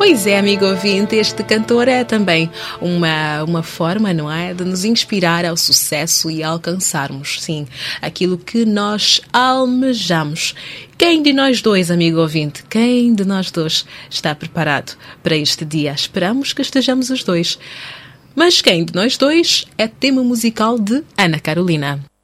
Pois é, amigo ouvinte, este cantor é também uma forma, não é, de nos inspirar ao sucesso e alcançarmos, sim, aquilo que nós almejamos. Quem de nós dois, amigo ouvinte, quem de nós dois está preparado para este dia? Esperamos que estejamos os dois. Mas quem de nós dois é tema musical de Ana Carolina.